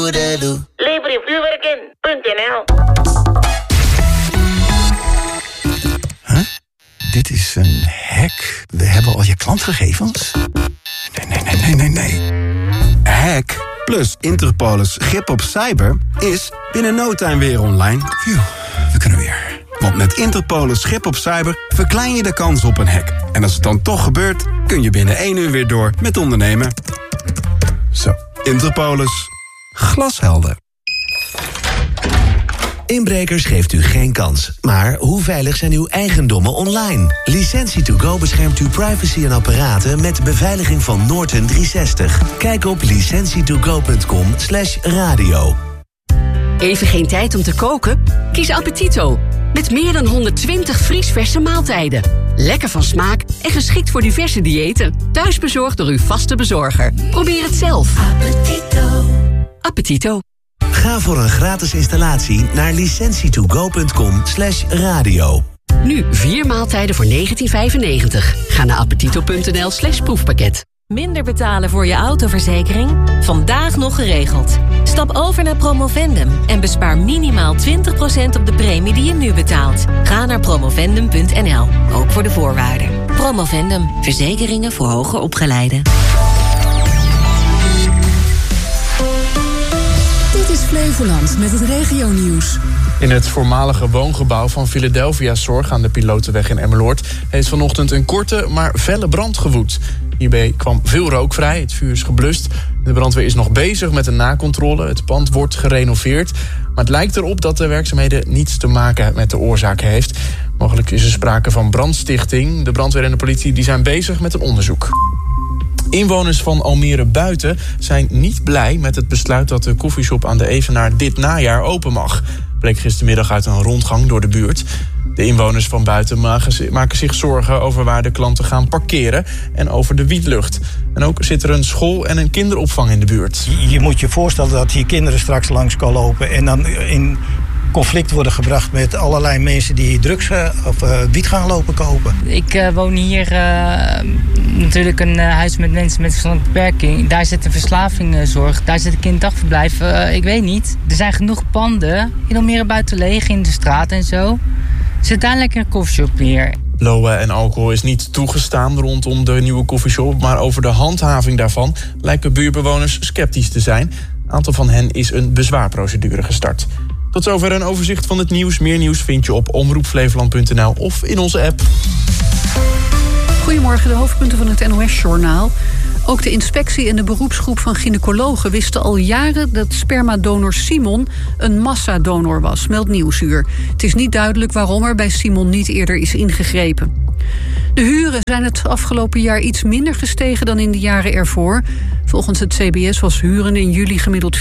toedeloe. Lever je vuurwerk in.nl. Dit is een hack. We hebben al je klantgegevens. Nee. Hack plus Interpolis grip op cyber is binnen no time weer online. Phew, we kunnen weer. Want met Interpolis grip op cyber verklein je de kans op een hack. En als het dan toch gebeurt, kun je binnen 1 uur weer door met ondernemen. Zo, Interpolis. Glashelder. Inbrekers geeft u geen kans. Maar hoe veilig zijn uw eigendommen online? Licentie2Go beschermt uw privacy en apparaten met beveiliging van Norton 360. Kijk op licentietogo.com/radio. Even geen tijd om te koken? Kies Appetito. Met meer dan 120 vriesverse maaltijden. Lekker van smaak en geschikt voor diverse diëten. Thuis bezorgd door uw vaste bezorger. Probeer het zelf. Appetito. Ga voor een gratis installatie naar licentietogo.com/radio. Nu 4 maaltijden voor €19,95. Ga naar appetito.nl/proefpakket. Minder betalen voor je autoverzekering? Vandaag nog geregeld. Stap over naar Promovendum en bespaar minimaal 20% op de premie die je nu betaalt. Ga naar promovendum.nl, ook voor de voorwaarden. Promovendum, verzekeringen voor hoger opgeleiden. Dit is Flevoland met het regionieuws. In het voormalige woongebouw van Philadelphia Zorg aan de Pilotenweg in Emmeloord heeft vanochtend een korte, maar felle brand gewoed. Hierbij kwam veel rook vrij, het vuur is geblust. De brandweer is nog bezig met een nakontrole. Het pand wordt gerenoveerd. Maar het lijkt erop dat de werkzaamheden niets te maken met de oorzaak heeft. Mogelijk is er sprake van brandstichting. De brandweer en de politie die zijn bezig met een onderzoek. Inwoners van Almere Buiten zijn niet blij met het besluit dat de koffieshop aan de Evenaar dit najaar open mag. Bleek gistermiddag uit een rondgang door de buurt. De inwoners van Buiten maken zich zorgen over waar de klanten gaan parkeren en over de wietlucht. En ook zit er een school en een kinderopvang in de buurt. Je moet je voorstellen dat hier kinderen straks langs kan lopen en dan in conflict worden gebracht met allerlei mensen die drugs of wiet gaan lopen kopen. Ik woon hier natuurlijk een huis met mensen met verstandelijke beperking. Daar zit de verslavingzorg, daar zit een kinddagverblijf. Ik weet niet. Er zijn genoeg panden in Almere Buiten leeg in de straat en zo. Zit daar lekker een koffieshop neer. Lowen en alcohol is niet toegestaan rondom de nieuwe koffieshop, maar over de handhaving daarvan lijken buurtbewoners sceptisch te zijn. Een aantal van hen is een bezwaarprocedure gestart. Tot zover een overzicht van het nieuws. Meer nieuws vind je op omroepflevoland.nl of in onze app. Goedemorgen, de hoofdpunten van het NOS-journaal. Ook de inspectie en de beroepsgroep van gynaecologen wisten al jaren dat spermadonor Simon een massadonor was, meldt Nieuwsuur. Het is niet duidelijk waarom er bij Simon niet eerder is ingegrepen. De huren zijn het afgelopen jaar iets minder gestegen dan in de jaren ervoor. Volgens het CBS was huren in juli gemiddeld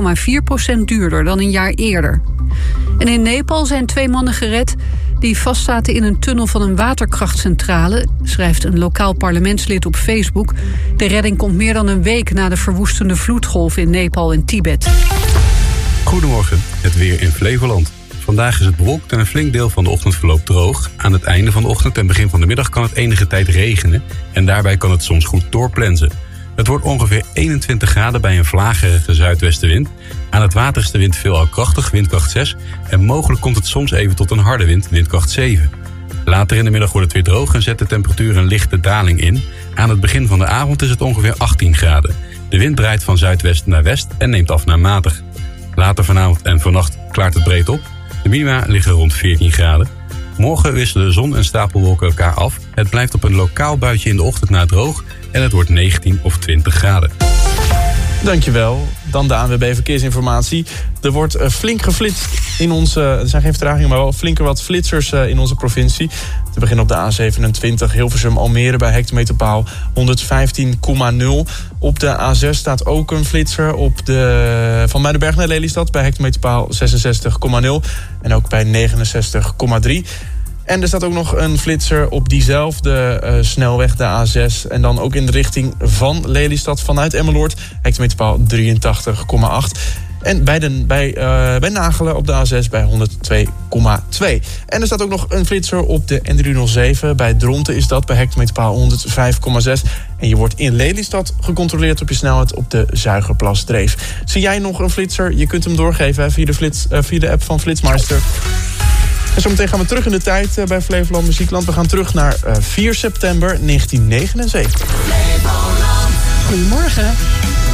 4,4% duurder dan een jaar eerder. En in Nepal zijn 2 mannen gered die vastzaten in een tunnel van een waterkrachtcentrale, schrijft een lokaal parlementslid op Facebook. De redding komt meer dan een week na de verwoestende vloedgolf in Nepal en Tibet. Goedemorgen, het weer in Flevoland. Vandaag is het bewolkt en een flink deel van de ochtend verloopt droog. Aan het einde van de ochtend en begin van de middag kan het enige tijd regenen. En daarbij kan het soms goed doorplensen. Het wordt ongeveer 21 graden bij een vlagerige zuidwestenwind. Aan het water is de wind veelal krachtig, windkracht 6. En mogelijk komt het soms even tot een harde wind, windkracht 7. Later in de middag wordt het weer droog en zet de temperatuur een lichte daling in. Aan het begin van de avond is het ongeveer 18 graden. De wind draait van zuidwest naar west en neemt af naar matig. Later vanavond en vannacht klaart het breed op. De minima liggen rond 14 graden. Morgen wisselen zon en stapelwolken elkaar af. Het blijft op een lokaal buitje in de ochtend na droog en het wordt 19 of 20 graden. Dankjewel. Dan de ANWB Verkeersinformatie. Er wordt flink geflitst in onze... Er zijn geen vertragingen, maar wel flinker wat flitsers in onze provincie. Te beginnen op de A27 Hilversum-Almere bij hectometerpaal 115,0. Op de A6 staat ook een flitser op de van Muidenberg naar Lelystad bij hectometerpaal 66,0. En ook bij 69,3. En er staat ook nog een flitser op diezelfde snelweg, de A6. En dan ook in de richting van Lelystad vanuit Emmeloord. Hectometerpaal 83,8. En bij Nagelen op de A6 bij 102,2. En er staat ook nog een flitser op de N307. Bij Dronten is dat bij hectometerpaal 105,6. En je wordt in Lelystad gecontroleerd op je snelheid op de Zuigerplasdreef. Zie jij nog een flitser? Je kunt hem doorgeven via de app van Flitsmeister. En zometeen gaan we terug in de tijd bij Flevoland Muziekland. We gaan terug naar 4 september 1979. Goedemorgen.